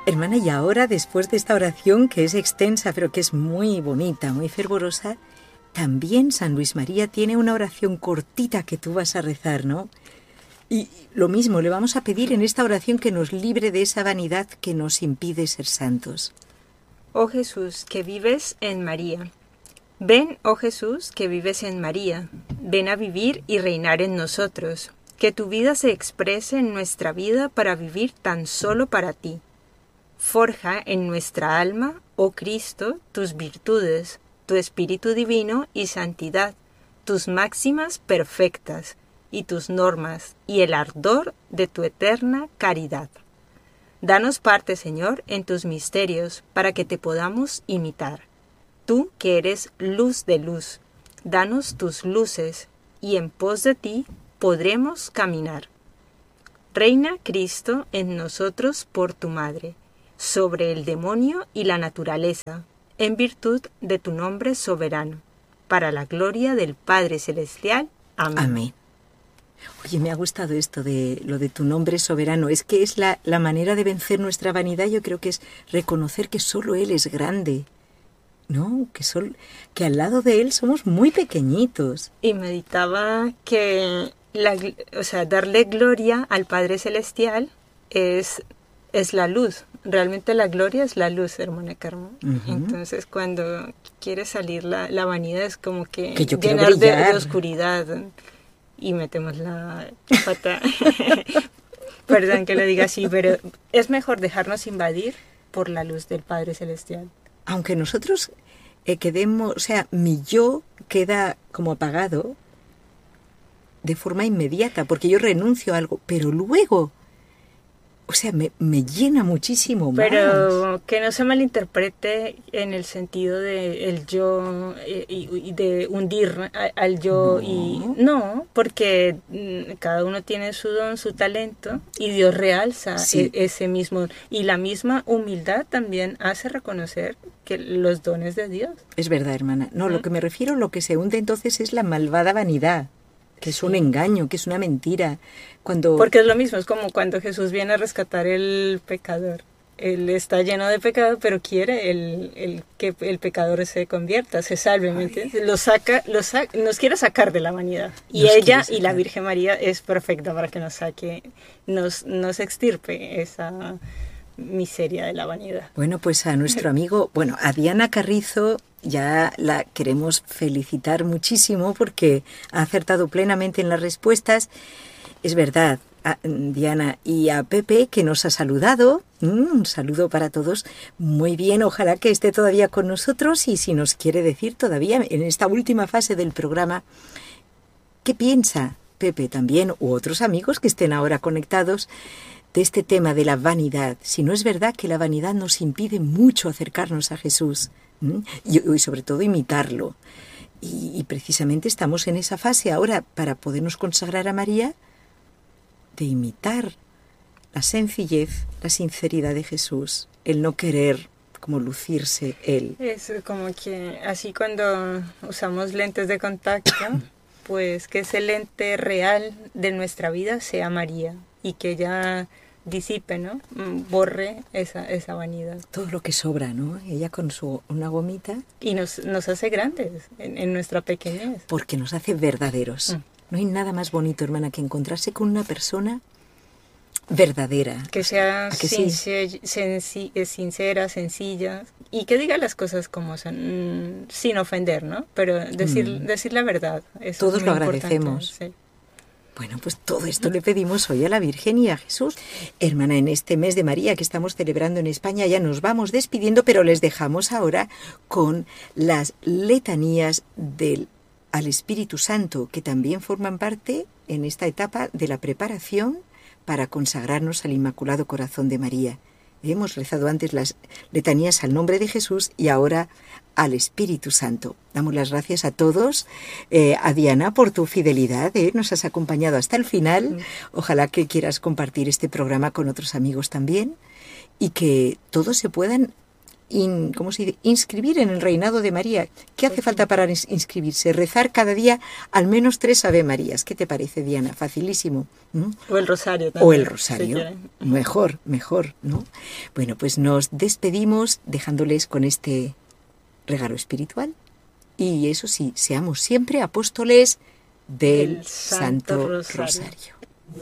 Hermana, y ahora, después de esta oración, que es extensa, pero que es muy bonita, muy fervorosa, también San Luis María tiene una oración cortita que tú vas a rezar, ¿no? Y lo mismo, le vamos a pedir en esta oración que nos libre de esa vanidad que nos impide ser santos. Oh Jesús, que vives en María. Ven, oh Jesús, que vives en María. Ven a vivir y reinar en nosotros. Que tu vida se exprese en nuestra vida para vivir tan solo para ti. Forja en nuestra alma, oh Cristo, tus virtudes, tu Espíritu Divino y santidad, tus máximas perfectas, y tus normas, y el ardor de tu eterna caridad. Danos parte, Señor, en tus misterios, para que te podamos imitar. Tú que eres luz de luz, danos tus luces, y en pos de ti podremos caminar. Reina Cristo en nosotros por tu Madre, sobre el demonio y la naturaleza, en virtud de tu nombre soberano, para la gloria del Padre Celestial. Amén. Amén. Oye, me ha gustado esto de lo de tu nombre soberano. Es que es la manera de vencer nuestra vanidad. Yo creo que es reconocer que solo Él es grande, ¿no? Que al lado de Él somos muy pequeñitos. Y meditaba que darle gloria al Padre Celestial es la luz. Realmente la gloria es la luz, hermana Carmen. Uh-huh. Entonces, cuando quiere salir la vanidad es como que llenar de oscuridad. Y metemos la pata. Perdón que lo diga así, pero es mejor dejarnos invadir por la luz del Padre Celestial. Aunque nosotros quedemos, o sea, mi yo queda como apagado de forma inmediata, porque yo renuncio a algo, pero luego, o sea, me llena muchísimo más. Pero que no se malinterprete en el sentido de el yo y de hundir al yo. No, porque cada uno tiene su don, su talento, y Dios realza ese mismo. Y la misma humildad también hace reconocer que los dones de Dios. Es verdad, hermana. No, lo que me refiero, lo que se hunde entonces es la malvada vanidad. Que es un engaño, que es una mentira. Porque es lo mismo, es como cuando Jesús viene a rescatar el pecador. Él está lleno de pecado, pero quiere que el pecador se convierta, se salve, ¿me entiendes? Nos quiere sacar de la vanidad. Y ella y la Virgen María es perfecta para que nos saque, nos extirpe esa miseria de la vanidad. Bueno, pues a nuestro amigo, a Diana Carrizo ya la queremos felicitar muchísimo porque ha acertado plenamente en las respuestas. Es verdad, Diana, y a Pepe, que nos ha saludado. Un saludo para todos. Muy bien, ojalá que esté todavía con nosotros y si nos quiere decir todavía en esta última fase del programa, ¿qué piensa Pepe también u otros amigos que estén ahora conectados de este tema de la vanidad? Si no es verdad que la vanidad nos impide mucho acercarnos a Jesús y sobre todo imitarlo. Y precisamente estamos en esa fase ahora para podernos consagrar a María, de imitar la sencillez, la sinceridad de Jesús, el no querer como lucirse Él. Es como que así cuando usamos lentes de contacto, pues que ese lente real de nuestra vida sea María y que ella disipe, ¿no? Borre esa vanidad. Todo lo que sobra, ¿no? Ella con una gomita. Y nos hace grandes en nuestra pequeñez. Porque nos hace verdaderos. No hay nada más bonito, hermana, que encontrarse con una persona verdadera. Que sea sincera, sencilla, y que diga las cosas como son, sin ofender, ¿no? Pero decir la verdad. Eso todos es lo muy agradecemos. Sí. Bueno, pues todo esto le pedimos hoy a la Virgen y a Jesús. Hermana, en este mes de María que estamos celebrando en España ya nos vamos despidiendo, pero les dejamos ahora con las letanías al Espíritu Santo, que también forman parte en esta etapa de la preparación para consagrarnos al Inmaculado Corazón de María. Hemos rezado antes las letanías al nombre de Jesús y ahora al Espíritu Santo. Damos las gracias a todos, a Diana por tu fidelidad, nos has acompañado hasta el final. Ojalá que quieras compartir este programa con otros amigos también y que todos se puedan inscribir en el reinado de María. ¿Qué hace falta para inscribirse? Rezar cada día al menos 3 Ave Marías. ¿Qué te parece, Diana? Facilísimo. ¿No? O el rosario también. O el rosario. Mejor, ¿no? Bueno, pues nos despedimos dejándoles con este regalo espiritual. Y eso sí, seamos siempre apóstoles del Santo Rosario.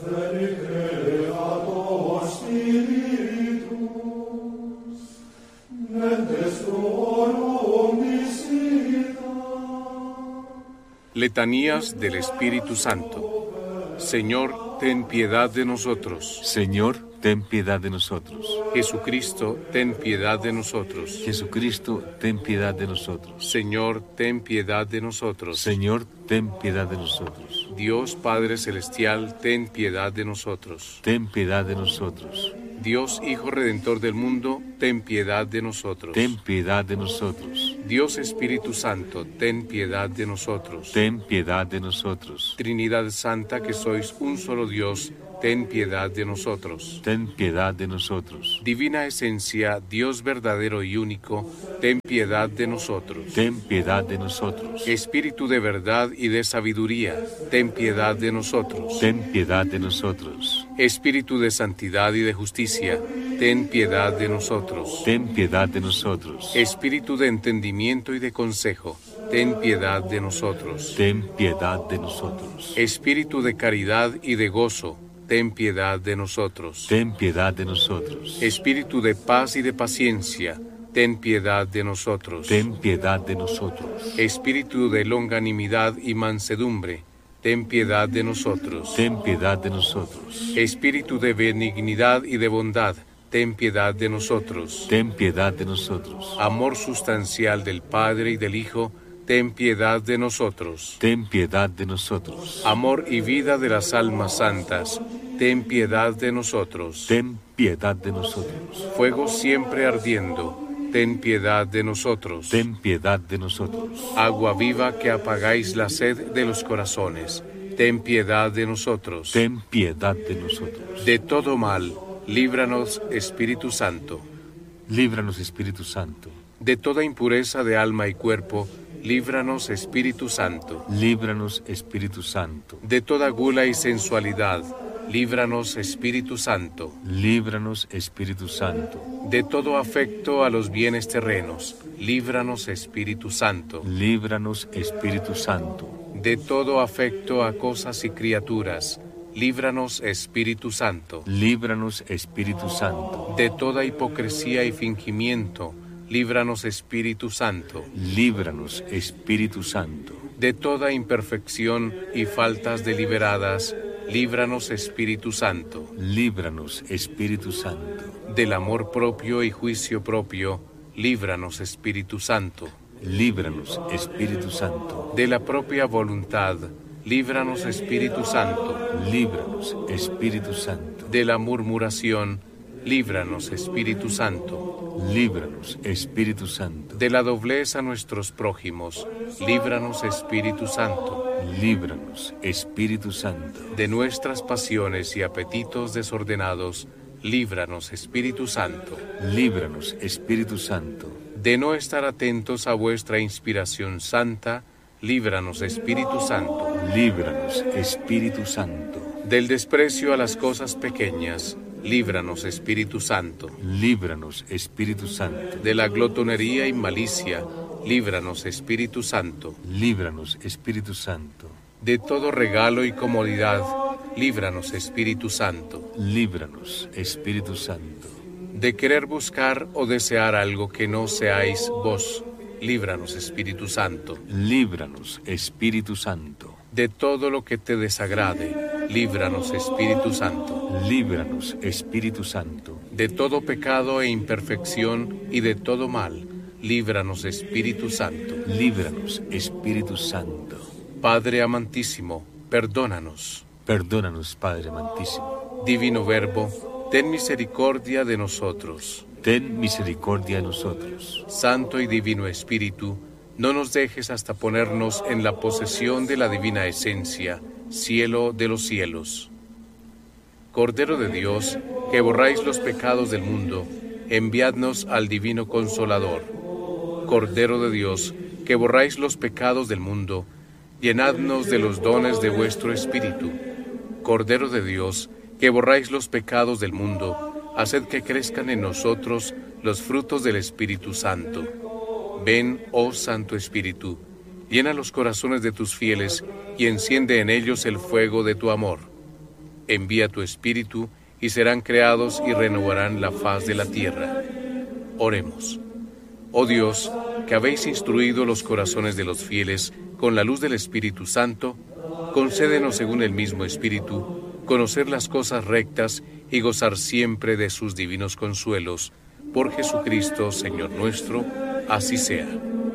Letanías del Espíritu Santo. Señor, ten piedad de nosotros. Señor, ten piedad de nosotros. Jesucristo, ten piedad de nosotros. Jesucristo, ten piedad de nosotros. Señor, ten piedad de nosotros. Señor, ten piedad de nosotros. Dios Padre Celestial, ten piedad de nosotros. Ten piedad de nosotros. Dios Hijo Redentor del mundo, ten piedad de nosotros. Ten piedad de nosotros. Dios Espíritu Santo, ten piedad de nosotros. Ten piedad de nosotros. Trinidad Santa, que sois un solo Dios, ten piedad de nosotros. Ten piedad de nosotros. Divina Esencia, Dios verdadero y único, ten piedad de nosotros. Ten piedad de nosotros. Espíritu de verdad y de sabiduría, ten piedad de nosotros. Ten piedad de nosotros. Espíritu de santidad y de justicia, ten piedad de nosotros. Ten piedad de nosotros. Espíritu de entendimiento y de consejo, ten piedad de nosotros. Ten piedad de nosotros. Espíritu de caridad y de gozo, ten piedad de nosotros. Ten piedad de nosotros. Espíritu de paz y de paciencia, ten piedad de nosotros. Ten piedad de nosotros. Espíritu de longanimidad y mansedumbre, ten piedad de nosotros. Ten piedad de nosotros. Espíritu de benignidad y de bondad, ten piedad de nosotros. Ten piedad de nosotros. Amor sustancial del Padre y del Hijo, ten piedad de nosotros. Ten piedad de nosotros. Amor y vida de las almas santas, ten piedad de nosotros. Ten piedad de nosotros. Fuego siempre ardiendo, ten piedad de nosotros. Ten piedad de nosotros. Agua viva que apagáis la sed de los corazones, ten piedad de nosotros. Ten piedad de nosotros. De todo mal, líbranos, Espíritu Santo. Líbranos, Espíritu Santo. De toda impureza de alma y cuerpo, líbranos, Espíritu Santo. Líbranos, Espíritu Santo. De toda gula y sensualidad, líbranos, Espíritu Santo. Líbranos, Espíritu Santo. De todo afecto a los bienes terrenos, líbranos, Espíritu Santo. Líbranos, Espíritu Santo. De todo afecto a cosas y criaturas, líbranos, Espíritu Santo. Líbranos, Espíritu Santo. De toda hipocresía y fingimiento, líbranos, Espíritu Santo. Líbranos, Espíritu Santo. De toda imperfección y faltas deliberadas, líbranos, Espíritu Santo. Líbranos, Espíritu Santo. Del amor propio y juicio propio, líbranos, Espíritu Santo. Líbranos, Espíritu Santo. De la propia voluntad, líbranos, Espíritu Santo. Líbranos, Espíritu Santo. De la murmuración, líbranos, Espíritu Santo. Líbranos, Espíritu Santo. De la doblez a nuestros prójimos, líbranos, Espíritu Santo. Líbranos, Espíritu Santo. De nuestras pasiones y apetitos desordenados, líbranos, Espíritu Santo. Líbranos, Espíritu Santo. De no estar atentos a vuestra inspiración santa, líbranos, Espíritu Santo. Líbranos, Espíritu Santo. Del desprecio a las cosas pequeñas, líbranos, Espíritu Santo. Líbranos, Espíritu Santo. De la glotonería y malicia, líbranos, Espíritu Santo. Líbranos, Espíritu Santo. De todo regalo y comodidad, líbranos, Espíritu Santo. Líbranos, Espíritu Santo. De querer buscar o desear algo que no seáis vos, líbranos, Espíritu Santo. Líbranos, Espíritu Santo. De todo lo que te desagrade, líbranos, Espíritu Santo. Líbranos, Espíritu Santo. De todo pecado e imperfección y de todo mal, líbranos, Espíritu Santo. Líbranos, Espíritu Santo. Padre amantísimo, perdónanos. Perdónanos, Padre amantísimo. Divino Verbo, ten misericordia de nosotros. Ten misericordia de nosotros. Santo y Divino Espíritu, no nos dejes hasta ponernos en la posesión de la divina esencia, cielo de los cielos. Cordero de Dios, que borráis los pecados del mundo, enviadnos al Divino Consolador. Cordero de Dios, que borráis los pecados del mundo, llenadnos de los dones de vuestro Espíritu. Cordero de Dios, que borráis los pecados del mundo, haced que crezcan en nosotros los frutos del Espíritu Santo. Ven, oh Santo Espíritu, llena los corazones de tus fieles y enciende en ellos el fuego de tu amor. Envía tu Espíritu y serán creados y renovarán la faz de la tierra. Oremos. Oh Dios, que habéis instruido los corazones de los fieles con la luz del Espíritu Santo, concédenos según el mismo Espíritu conocer las cosas rectas y gozar siempre de sus divinos consuelos. Por Jesucristo, Señor nuestro, así sea.